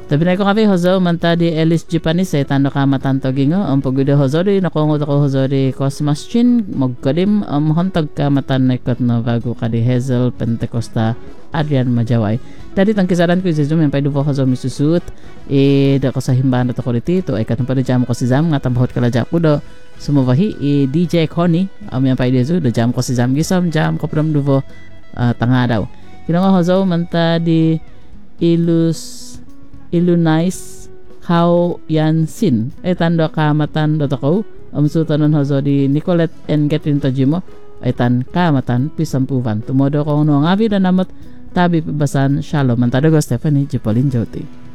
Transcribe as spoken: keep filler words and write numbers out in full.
Tapi na ko kapi hozo manta di Elis Japanese eh tando ka matanto gingo ang pagudo hozo di nakongo ko hozo di Cosmas Chin magkadim am hontag ka matan na ikot no bago ka di Hazel Pentecosta Adrian Majaway. Tadi tang kisaran ko si Zoom yang paidu hozo misusut e da ko sa himbahan to ko dito ay katong pada jam ko si Zam nga tambahot kala japo do sumubahi e D J Connie am yang paidu zo do jam ko si Zam gisam jam ko pram duvo uh, tanga daw. Kinanga hozo manta di Ilus Ilunais How Yan Sin ay tando kamatan doto ko amsutanon hozo di Nicolette and Getrin Tajimo ay tan kamatan pisampuvan tumodo ko no ngavi na namot tabi pabasan shalom antado go Stephanie Jipolin Joti.